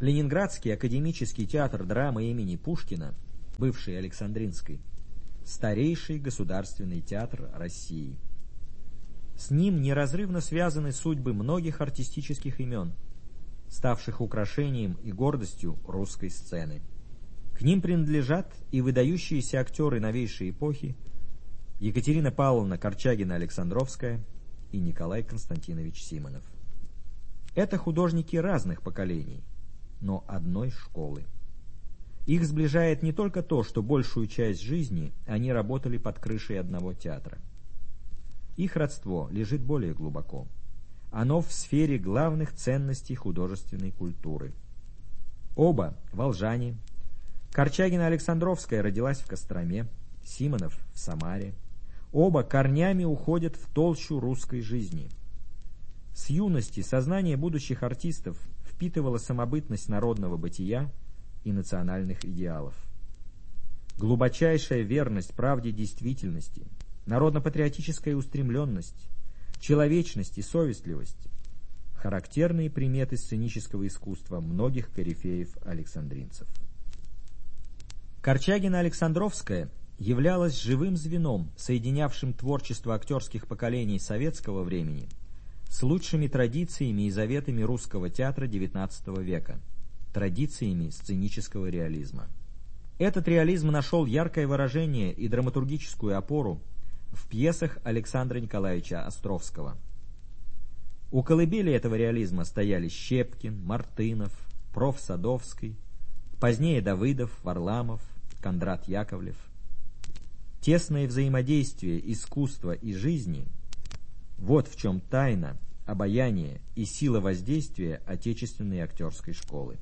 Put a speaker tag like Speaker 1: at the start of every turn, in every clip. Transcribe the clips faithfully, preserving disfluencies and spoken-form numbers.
Speaker 1: Ленинградский академический театр драмы имени Пушкина, бывший Александринской, старейший государственный театр России. С ним неразрывно связаны судьбы многих артистических имен, ставших украшением и гордостью русской сцены. К ним принадлежат и выдающиеся актеры новейшей эпохи Екатерина Павловна Корчагина-Александровская и Николай Константинович Симонов. Это художники разных поколений, но одной школы. Их сближает не только то, что большую часть жизни они работали под крышей одного театра. Их родство лежит более глубоко. Оно в сфере главных ценностей художественной культуры. Оба волжане. Корчагина-Александровская родилась в Костроме, Симонов в Самаре. Оба корнями уходят в толщу русской жизни. С юности сознание будущих артистов впитывало самобытность народного бытия и национальных идеалов. Глубочайшая верность правде действительности, народно-патриотическая устремленность, человечность и совестливость – характерные приметы сценического искусства многих корифеев-александринцев. Корчагина-Александровская являлась живым звеном, соединявшим творчество актерских поколений советского времени с лучшими традициями и заветами русского театра девятнадцатого века, традициями сценического реализма. Этот реализм нашел яркое выражение и драматургическую опору в пьесах Александра Николаевича Островского. У колыбели этого реализма стояли Щепкин, Мартынов, проф. Садовский, позднее Давыдов, Варламов, Кондрат Яковлев. Тесное взаимодействие искусства и жизни – вот в чем тайна, обаяние и сила воздействия отечественной актерской школы.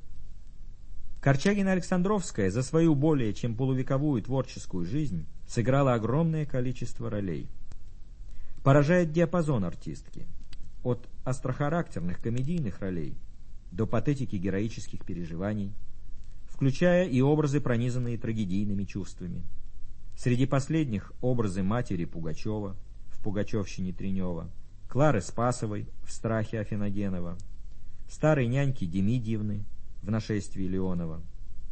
Speaker 1: Корчагина-Александровская за свою более чем полувековую творческую жизнь сыграла огромное количество ролей. Поражает диапазон артистки, от острохарактерных комедийных ролей до патетики героических переживаний, включая и образы, пронизанные трагедийными чувствами. Среди последних образы матери Пугачева в «Пугачевщине» Тренева, Клары Спасовой в «Страхе» Афиногенова, старой няньки Демидьевны в «Нашествии» Леонова.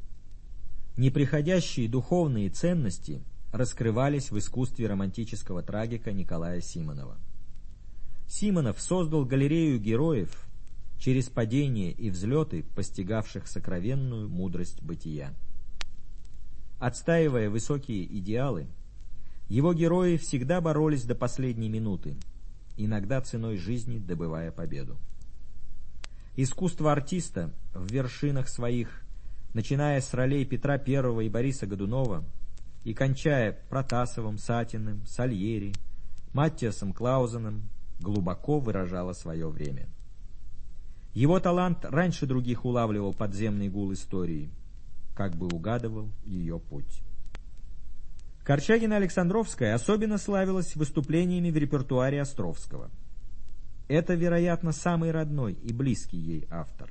Speaker 1: Неприходящие духовные ценности раскрывались в искусстве романтического трагика Николая Симонова. Симонов создал галерею героев через падения и взлеты, постигавших сокровенную мудрость бытия. Отстаивая высокие идеалы, его герои всегда боролись до последней минуты, иногда ценой жизни добывая победу. Искусство артиста в вершинах своих, начиная с ролей Петра Первого и Бориса Годунова и кончая Протасовым, Сатиным, Сальери, Маттиасом Клаузеном, глубоко выражало свое время. Его талант раньше других улавливал подземный гул истории, как бы угадывал ее путь. Корчагина-Александровская особенно славилась выступлениями в репертуаре Островского. Это, вероятно, самый родной и близкий ей автор.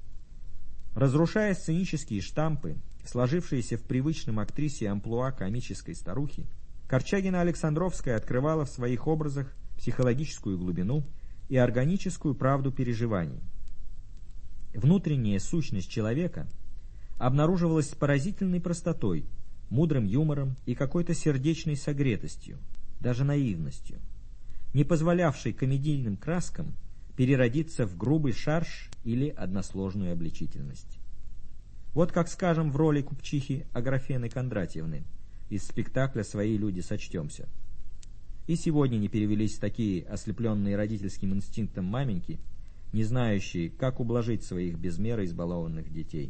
Speaker 1: Разрушая сценические штампы, сложившиеся в привычном актрисе амплуа комической старухи, Корчагина-Александровская открывала в своих образах психологическую глубину и органическую правду переживаний. Внутренняя сущность человека обнаруживалась с поразительной простотой, мудрым юмором и какой-то сердечной согретостью, даже наивностью, не позволявшей комедийным краскам переродиться в грубый шарж или односложную обличительность. Вот как, скажем, в роли купчихи Аграфены Кондратьевны из спектакля «Свои люди, сочтемся». И сегодня не перевелись такие ослепленные родительским инстинктом маменьки, не знающие, как ублажить своих без меры избалованных детей.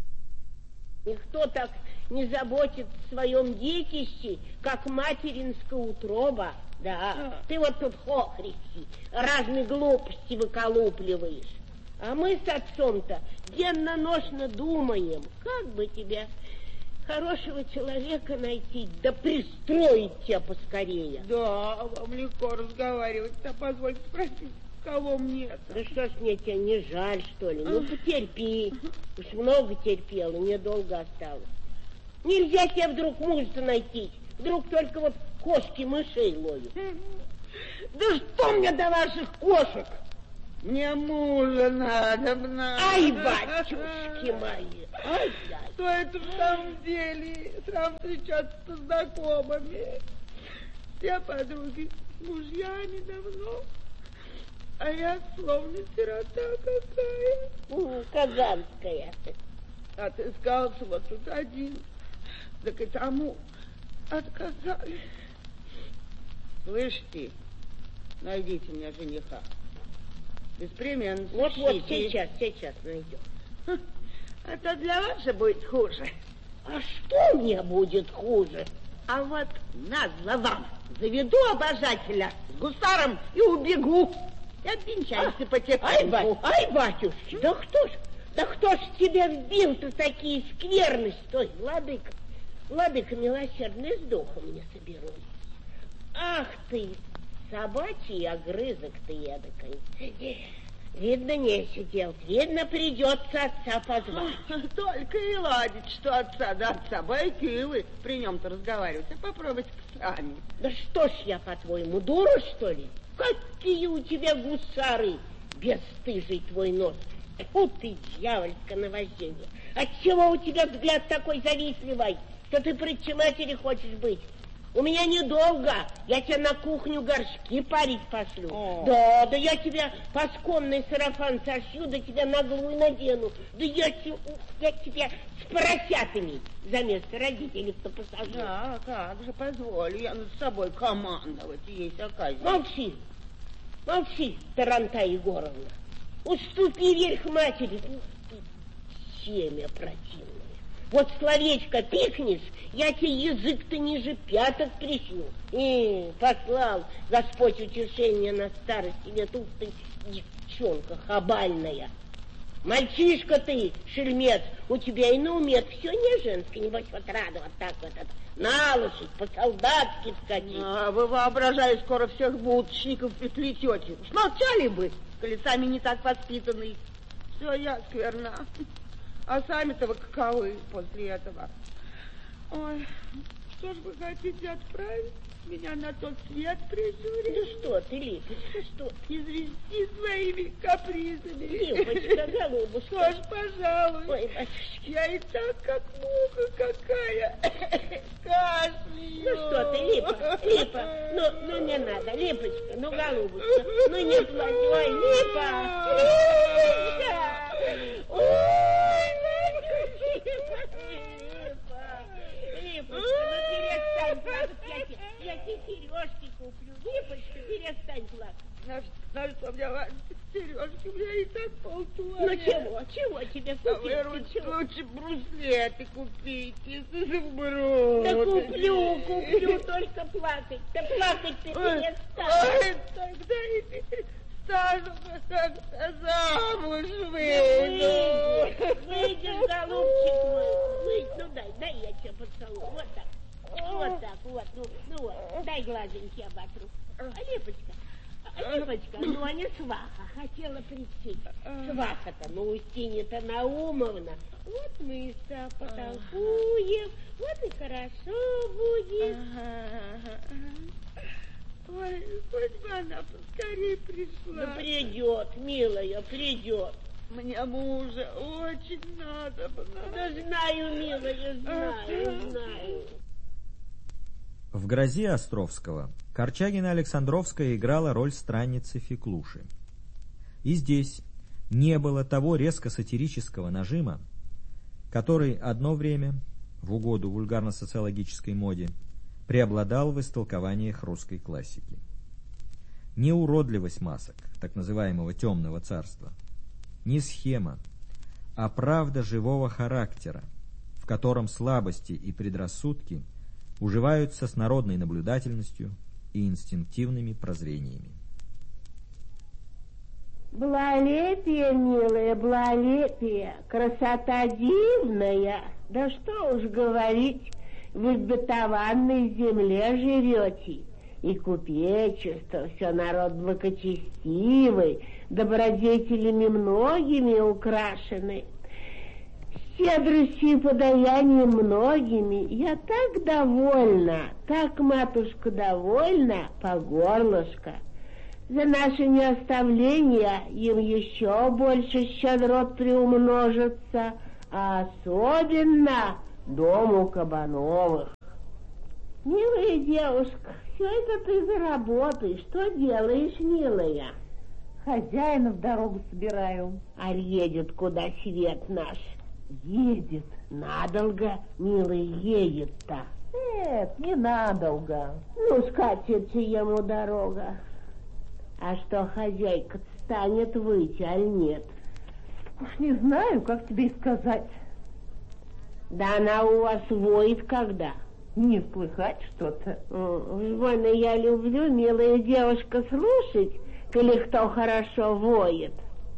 Speaker 2: Никто так не заботит в своем детище, как материнская утроба. Да, ты вот тут хохрести, разные глупости выколупливаешь. А мы с отцом-то денно-ношно думаем, как бы тебе хорошего человека найти, да пристроить тебя поскорее.
Speaker 3: Да, вам легко разговаривать, а позвольте спросить, кого мне-то?
Speaker 2: Да что ж мне тебя не жаль, что ли? Ну, потерпи. Уж много терпела, недолго осталось. Нельзя тебе вдруг мужа найти. Вдруг только вот кошки мышей ловят.
Speaker 3: Да что мне до ваших кошек? Мне мужа надо, надо.
Speaker 2: Ай, батюшки мои, ай-яй.
Speaker 3: Что это в самом деле? Сразу встречаться со знакомыми. Все подруги с мужьями давно, а я словно сирота какая.
Speaker 2: М, Казанская.
Speaker 3: Отыскался вот тут один, так и тому отказали. Слышь ты, найдите мне жениха. Беспременно.
Speaker 2: Вот-вот, сейчас, сейчас найдем.
Speaker 3: Это для вас же будет хуже.
Speaker 2: А что мне будет хуже?
Speaker 3: А вот назло вам заведу обожателя с гусаром и убегу. И обвенчаемся потихоньку.
Speaker 2: Ай, ба- ай, батюшки, да кто ж, да кто ж тебя вбил-то такие скверности? Ой, владыка, владыка милосердный, сдох у меня соберу. Ах ты, собачий огрызок ты эдакой. Видно, не сидел. Видно, придется отца позвать.
Speaker 3: Только и ладить, что отца да отца. Байки и вы при нем-то разговаривать. А попробуйте-ка сами.
Speaker 2: Да что ж я, по-твоему, дура, что ли? Какие у тебя гусары, бесстыжий твой нос. Фу ты, дьявольское наваждение. Отчего у тебя взгляд такой завистливый, что ты пред матери хочешь быть? У меня недолго. Я тебя на кухню горшки парить пошлю. О. Да, да я тебя пасконный сарафан сошью, да тебя наглую надену. Да я, я тебя с поросятами за место родителей-то посажу.
Speaker 3: Да, как же, позволю я над собой командовать, есть оказия.
Speaker 2: Молчи, молчи, Таранта Егоровна. Уступи верх матери. Семя противное. Вот словечко пикнешь, я тебе язык-то ниже пяток трясну. И послал Господь утешение на старости лет. Ух ты, девчонка хабальная. Мальчишка ты, шельмец, у тебя и на уме все не женское, небось вот рада вот так вот это, на лошадь, по-солдатски вскочить.
Speaker 3: А вы, воображаю, скоро всех булочников приплетете. Уж молчали бы, коли сами не так воспитанные. Все я скверна. А сами-то вы каковы после этого? Ой, что ж вы хотите отправить меня на тот свет прижурить?
Speaker 2: Да что ты, Липочка, что ты?
Speaker 3: Извести своими капризами.
Speaker 2: Липочка, голубушка.
Speaker 3: Что ж, пожалуй.
Speaker 2: Ой, батюшки.
Speaker 3: Я и так, как муха какая, кашляю.
Speaker 2: Ну что ты, Липа, Липа, ну, ну не надо, Липочка, ну, голубушка, ну не плачь, ой, Липа, Липочка. Ой, Липочка, ну перестань плакать, я тебе, я тебе сережки куплю. Липочка, перестань плакать.
Speaker 3: На, на что мне важно сережки, у меня и так полтуалета.
Speaker 2: Ну чего, чего тебе купить?
Speaker 3: А вы лучше, лучше бруслеты купите, с изумрудом.
Speaker 2: Да куплю, куплю, только плакать. Да плакать ты перестань.
Speaker 3: Ой, тогда и стану замуж выйду.
Speaker 2: Выйдешь, голубчик мой, выйдь, ну дай, дай я тебя поцелую, вот так, вот так, вот, ну, ну вот, дай глазенький оботру. А Липочка, а Липочка, ну а не сваха, хотела прийти. Сваха-то, ну Устинья-то Наумовна, вот мы с тобой потолкуем, вот и хорошо будет.
Speaker 3: Ой, хоть бы она поскорее пришла.
Speaker 2: Да придет, милая, придет.
Speaker 3: Мне мужа очень надо бы.
Speaker 2: Да знаю, милая, знаю, знаю.
Speaker 1: В «Грозе» Островского Корчагина Александровская играла роль странницы Феклуши. И здесь не было того резко сатирического нажима, который одно время, в угоду вульгарно-социологической моде, преобладал в истолкованиях русской классики. Не уродливость масок, так называемого темного царства, не схема, а правда живого характера, в котором слабости и предрассудки уживаются с народной наблюдательностью и инстинктивными прозрениями.
Speaker 2: Благолепие, милая, благолепие, красота дивная, да что уж говорить, вы в бытованной земле живете, и купечество, все народ благочестивый, добродетелями многими украшены, щедростью и подаянием многими. Я так довольна, так, матушка, довольна по горлышко. За наше неоставление им еще больше щедрот приумножится, а особенно дому Кабановых. Милая девушка, все это ты заработаешь. Что делаешь, милая?
Speaker 3: Хозяина в дорогу собираю.
Speaker 2: А едет куда свет наш?
Speaker 3: Едет.
Speaker 2: Надолго, милый, едет-то.
Speaker 3: Нет, не надолго.
Speaker 2: Ну, скатится ему дорога. А что, хозяйка станет выйти, аль нет?
Speaker 3: Уж не знаю, как тебе и сказать.
Speaker 2: Да она у вас воет когда?
Speaker 3: Не слыхать что-то.
Speaker 2: Уж больно я люблю, милая девушка, слушать, коли кто хорошо воет.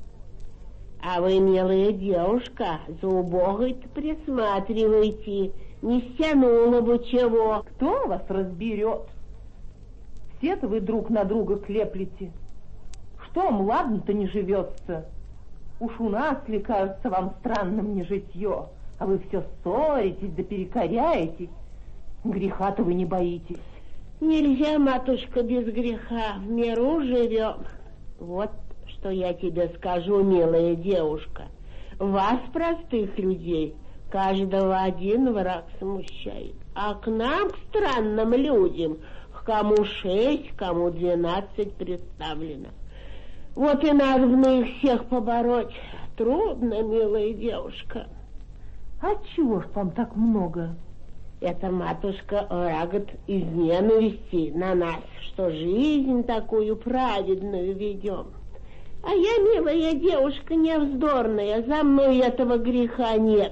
Speaker 2: А вы, милая девушка, за убогой-то присматривайте, не стянула бы чего.
Speaker 3: Кто вас разберет? Все-то вы друг на друга клеплете. Что вам ладно-то не живется? Уж у нас ли кажется вам странным не житье, а вы все ссоритесь да перекоряетесь. Греха-то вы не боитесь.
Speaker 2: Нельзя, матушка, без греха, в миру живем. Вот что я тебе скажу, милая девушка. Вас, простых людей, каждого один враг смущает. А к нам, к странным людям, к кому шесть, кому двенадцать представлено. Вот и надо бы их всех побороть. Трудно, милая девушка.
Speaker 3: А чего ж вам так много?
Speaker 2: Это, матушка, рагот из ненависти на нас, что жизнь такую праведную ведем. А я, милая девушка, невздорная, за мной этого греха нет.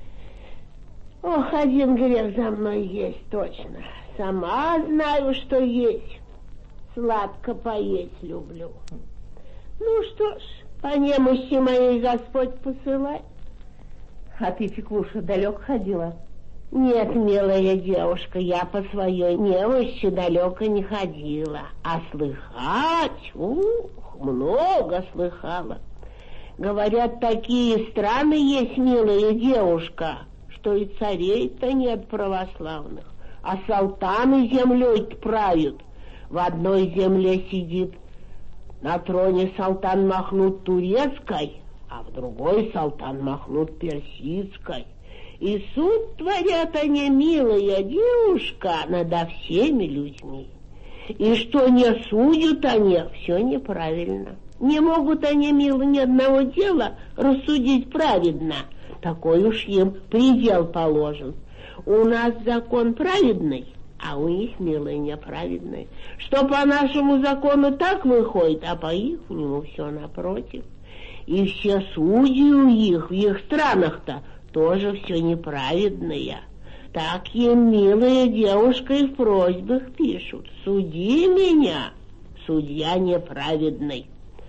Speaker 2: Ох, один грех за мной есть точно. Сама знаю, что есть. Сладко поесть люблю. Ну что ж, по немощи моей Господь посылает.
Speaker 3: А ты, Феклуша, далеко ходила?
Speaker 2: Нет, милая девушка, я по своей немощи далеко не ходила. А слыхать, ух, много слыхала. Говорят, такие страны есть, милая девушка, что и царей-то нет православных, а султаны землей правят. В одной земле сидит на троне султан Махмуд турецкой, а в другой султан Махмуд персидской. И суд творят они, милая девушка, надо всеми людьми. И что не судят они, все неправильно. Не могут они, мило, ни одного дела рассудить праведно. Такой уж им предел положен. У нас закон праведный, а у них, милые, неправедный. Что по нашему закону так выходит, а по ихнему все напротив. И все судьи у их, в их странах-то, тоже все неправедное. Так им, милая девушка, и в просьбах пишут: суди меня, судья неправедный.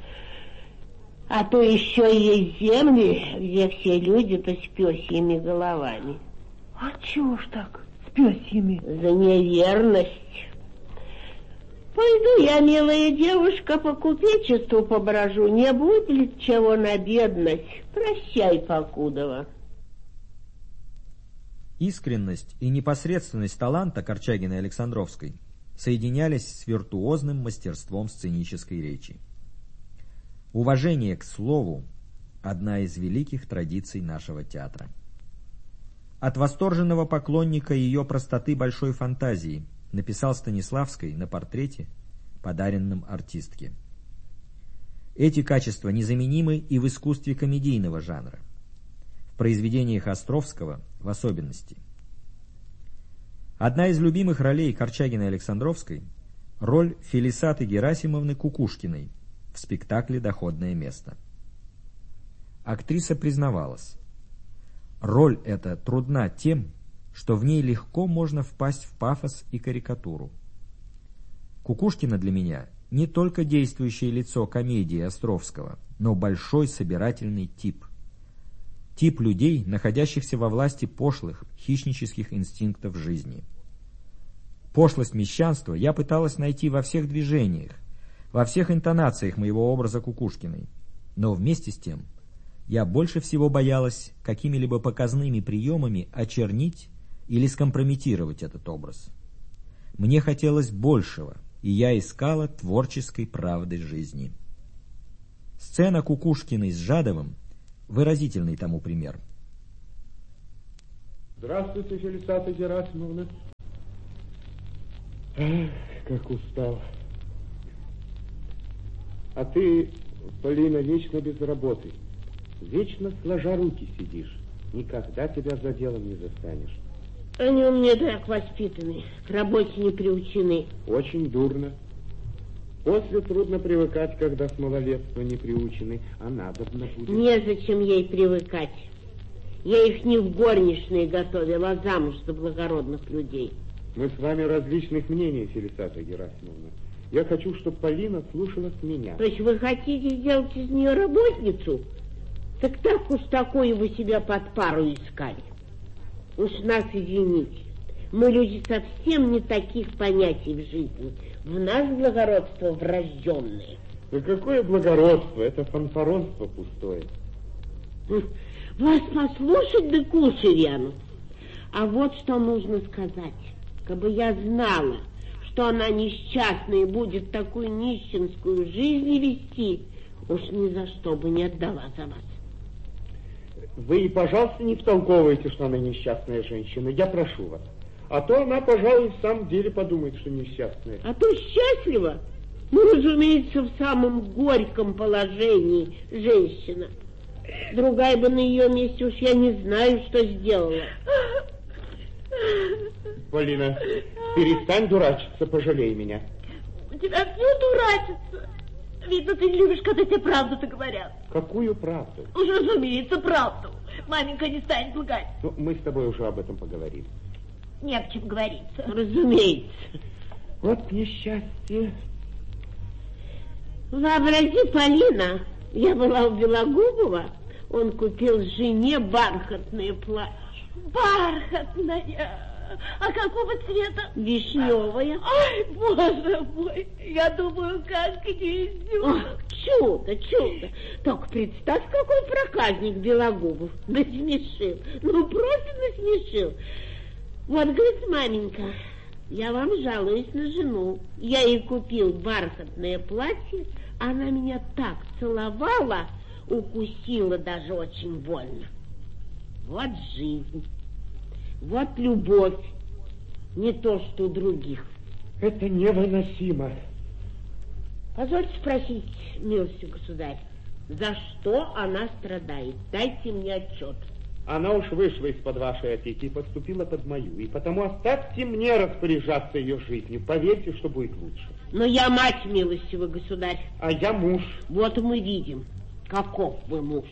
Speaker 2: А то еще есть земли, где все люди-то с пёсьими головами.
Speaker 3: А чего ж так с пёсьими?
Speaker 2: За неверность. Пойду я, милая девушка, по купечеству поброжу, не будет чего на бедность. Прощай, Покудова.
Speaker 1: Искренность и непосредственность таланта Корчагиной Александровской соединялись с виртуозным мастерством сценической речи. Уважение к слову – одна из великих традиций нашего театра. От восторженного поклонника ее простоты большой фантазии написал Станиславской на портрете, подаренном артистке. Эти качества незаменимы и в искусстве комедийного жанра, в произведениях Островского в особенности. Одна из любимых ролей Корчагиной Александровской – роль Фелисаты Герасимовны Кукушкиной в спектакле «Доходное место». Актриса признавалась: роль эта трудна тем, что в ней легко можно впасть в пафос и карикатуру. Кукушкина для меня не только действующее лицо комедии Островского, но большой собирательный тип. Тип людей, находящихся во власти пошлых, хищнических инстинктов жизни. Пошлость мещанства я пыталась найти во всех движениях, во всех интонациях моего образа Кукушкиной, но вместе с тем я больше всего боялась какими-либо показными приемами очернить или скомпрометировать этот образ. Мне хотелось большего, и я искала творческой правды жизни. Сцена Кукушкиной с Жадовым – выразительный тому пример.
Speaker 4: Здравствуйте, Фелисата Герасимовна. Ах, как устал. А ты, Полина, вечно без работы. Вечно сложа руки сидишь. Никогда тебя за делом не застанешь.
Speaker 2: Они у меня так воспитаны, к работе не приучены.
Speaker 4: Очень дурно. После трудно привыкать, когда с малолетства не приучены, а надобно будет.
Speaker 2: Незачем ей привыкать. Я их не в горничные готовила, а замуж за благородных людей.
Speaker 4: Мы с вами различных мнений, Фелисата Герасимовна. Я хочу, чтобы Полина слушалась меня.
Speaker 2: То есть вы хотите сделать из нее работницу? Так так уж такое вы себя под пару искали. Уж нас извините. Мы люди совсем не таких понятий в жизни. В нас благородство врожденное.
Speaker 4: Да какое благородство? Это фанфаронство пустое.
Speaker 2: Вас послушать да кушай ряну. А вот что нужно сказать. Кабы я знала, что она несчастная и будет такую нищенскую жизнь вести, уж ни за что бы не отдала за вас.
Speaker 4: Вы, пожалуйста, не втолковывайте, что она несчастная женщина. Я прошу вас. А то она, пожалуй, в самом деле подумает, что несчастная.
Speaker 2: А то счастлива. Ну, разумеется, в самом горьком положении женщина. Другая бы на ее месте уж я не знаю, что сделала.
Speaker 4: Полина, перестань дурачиться, пожалей меня.
Speaker 5: У тебя все дурачится. Видно, ты не любишь, когда тебе правду-то говорят.
Speaker 4: Какую правду?
Speaker 5: Уж разумеется, правду. Маменька не станет лгать.
Speaker 4: Ну, мы с тобой уже об этом поговорим.
Speaker 5: Не об чем говорится.
Speaker 2: Разумеется.
Speaker 4: Вот несчастье.
Speaker 2: Вообрази, Полина, я была у Белогубова, он купил жене бархатное платье.
Speaker 5: Бархатная. А какого цвета?
Speaker 2: Вишневая.
Speaker 5: Ай, боже мой, я думаю, как гнездю.
Speaker 2: Ох, чудо, чудо. Только представь, какой проказник Белогубов. Насмешил. Ну, просто насмешил. Вот, говорит, маменька, я вам жалуюсь на жену. Я ей купил бархатное платье, она меня так целовала, укусила даже очень больно. Вот жизнь. Вот любовь, не то, что у других.
Speaker 4: Это невыносимо.
Speaker 2: Позвольте спросить, милостью государь, за что она страдает? Дайте мне отчет.
Speaker 4: Она уж вышла из-под вашей опеки и поступила под мою, и потому оставьте мне распоряжаться ее жизнью. Поверьте, что будет лучше.
Speaker 2: Но я мать, милостивый государь.
Speaker 4: А я муж.
Speaker 2: Вот мы видим, каков вы муж.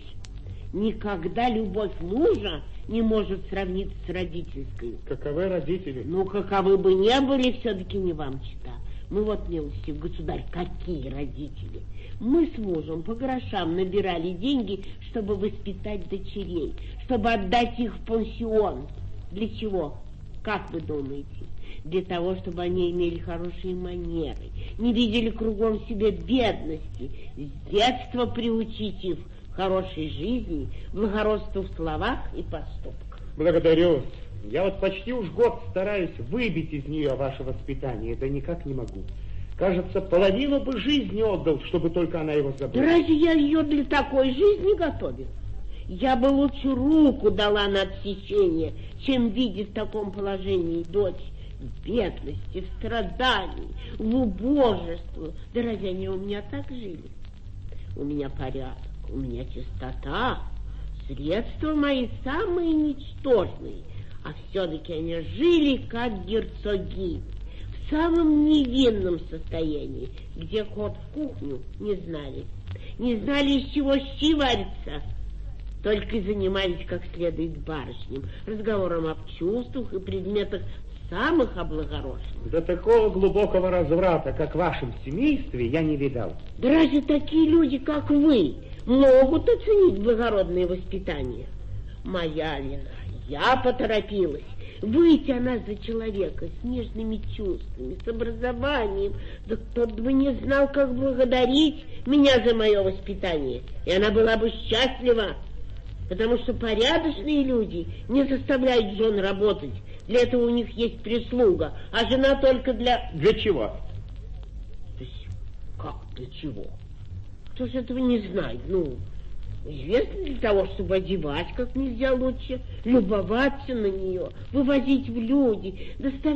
Speaker 2: Никогда любовь мужа не может сравниться с родительской.
Speaker 4: Каковы родители?
Speaker 2: Ну, каковы бы ни были, все-таки не вам чита. Мы вот, милостивый государь, какие родители. Мы с мужем по грошам набирали деньги, чтобы воспитать дочерей, чтобы отдать их в пансион. Для чего? Как вы думаете? Для того, чтобы они имели хорошие манеры, не видели кругом себя бедности, с детства приучить их хорошей жизни, благородству в словах и поступках.
Speaker 4: Благодарю вас. Я вот почти уж год стараюсь выбить из нее ваше воспитание, да никак не могу. Кажется, половину бы жизни отдал, чтобы только она его забыла.
Speaker 2: Да разве я ее для такой жизни готовил? Я бы лучше руку дала на отсечение, чем видеть в таком положении дочь в бедности, в страдании, в убожестве. Да разве они у меня так жили? У меня порядок. У меня чистота, средства мои самые ничтожные, а все-таки они жили как герцоги, в самом невинном состоянии, где ход в кухню не знали, не знали, из чего щи варятся, только и занимались как следует барышням, разговором об чувствах и предметах самых облагороженных.
Speaker 4: До такого глубокого разврата, как в вашем семействе, я не видал.
Speaker 2: Да разве такие люди, как вы, могут оценить благородное воспитание? Моя вина. Я поторопилась. Выйти она за человека с нежными чувствами, с образованием. Да кто-то бы не знал, как благодарить меня за мое воспитание. И она была бы счастлива. Потому что порядочные люди не заставляют жен работать. Для этого у них есть прислуга. А жена только для...
Speaker 4: Для чего?
Speaker 2: Для чего? Кто же этого не знает? Ну, известно для того, чтобы одевать как нельзя лучше, любоваться на нее, вывозить в люди, доставлять